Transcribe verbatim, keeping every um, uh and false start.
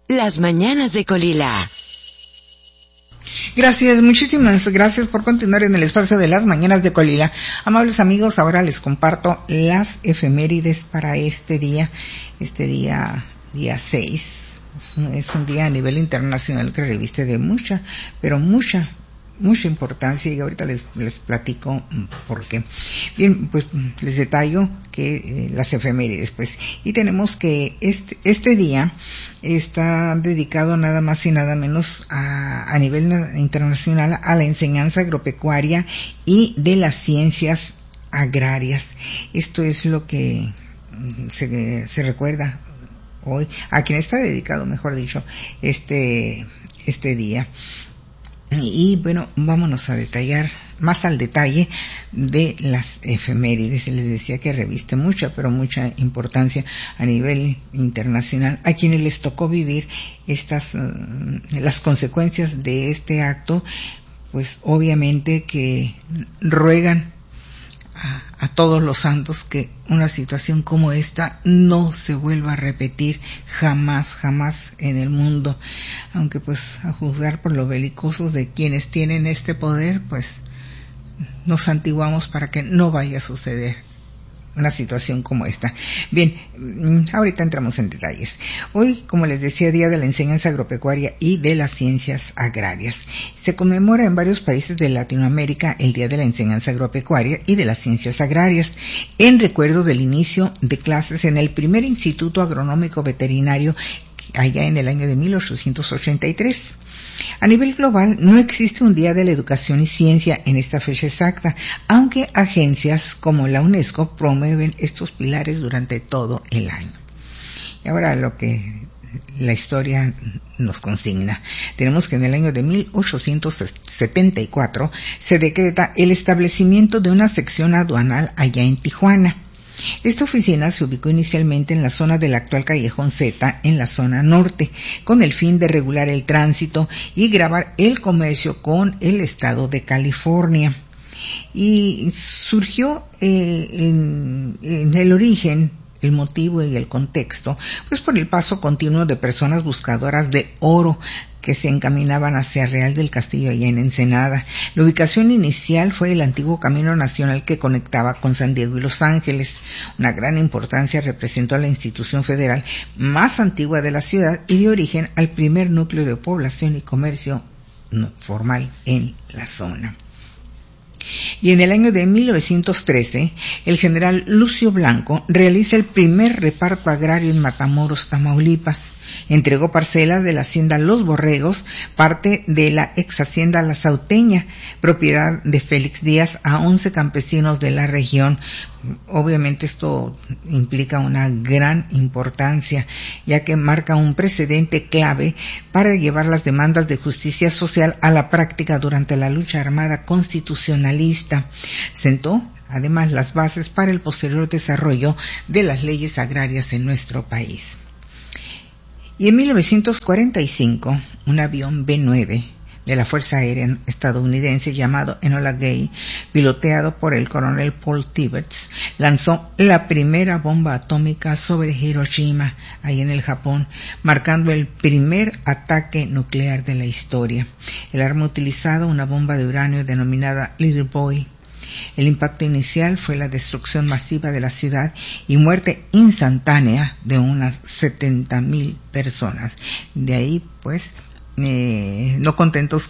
Las mañanas de Colila. Gracias, muchísimas gracias por continuar en el espacio de las mañanas de Colila. Amables amigos, ahora les comparto las efemérides para este día, este día, día seis. Es un día a nivel internacional que reviste de mucha, pero mucha, mucha importancia, y ahorita les, les platico por qué. Bien, pues les detallo que eh, las efemérides, pues, y tenemos que este, este día está dedicado nada más y nada menos a, a nivel internacional a la enseñanza agropecuaria y de las ciencias agrarias. Esto es lo que se, se recuerda hoy, a quien está dedicado, mejor dicho, este, este día. Y bueno, vámonos a detallar más al detalle de las efemérides. Les decía que reviste mucha, pero mucha importancia a nivel internacional. A quienes les tocó vivir estas, uh, las consecuencias de este acto, pues obviamente que ruegan a, a todos los santos que una situación como esta no se vuelva a repetir jamás, jamás en el mundo. Aunque pues a juzgar por lo belicosos de quienes tienen este poder, pues nos santiguamos para que no vaya a suceder una situación como esta. Bien, ahorita entramos en detalles. Hoy, como les decía, Día de la Enseñanza Agropecuaria y de las Ciencias Agrarias. Se conmemora en varios países de Latinoamérica el Día de la Enseñanza Agropecuaria y de las Ciencias Agrarias, en recuerdo del inicio de clases en el primer Instituto Agronómico Veterinario allá en el año de mil ochocientos ochenta y tres. A nivel global no existe un día de la educación y ciencia en esta fecha exacta, aunque agencias como la UNESCO promueven estos pilares durante todo el año. Y ahora lo que la historia nos consigna. Tenemos que en el año de mil ochocientos setenta y cuatro se decreta el establecimiento de una sección aduanal allá en Tijuana. Esta oficina se ubicó inicialmente en la zona del actual Callejón Z, en la zona norte, con el fin de regular el tránsito y grabar el comercio con el estado de California. Y surgió eh, en, en el origen, el motivo y el contexto, pues por el paso continuo de personas buscadoras de oro que se encaminaban hacia Real del Castillo allá en Ensenada. La ubicación inicial fue el antiguo camino nacional que conectaba con San Diego y Los Ángeles. Una gran importancia representó a la institución federal más antigua de la ciudad y dio origen al primer núcleo de población y comercio formal en la zona. Y en el año de mil novecientos trece, el general Lucio Blanco realiza el primer reparto agrario en Matamoros, Tamaulipas. Entregó parcelas de la hacienda Los Borregos, parte de la ex hacienda La Sauteña, propiedad de Félix Díaz, a once campesinos de la región. Obviamente esto implica una gran importancia, ya que marca un precedente clave para llevar las demandas de justicia social a la práctica durante la lucha armada constitucionalista. Sentó además las bases para el posterior desarrollo de las leyes agrarias en nuestro país. Y en mil novecientos cuarenta y cinco, un avión B nueve de la Fuerza Aérea estadounidense llamado Enola Gay, piloteado por el coronel Paul Tibbets, lanzó la primera bomba atómica sobre Hiroshima, ahí en el Japón, marcando el primer ataque nuclear de la historia. El arma utilizada, una bomba de uranio denominada Little Boy. El impacto inicial fue la destrucción masiva de la ciudad y muerte instantánea de unas setenta mil personas. De ahí, pues, eh, no contentos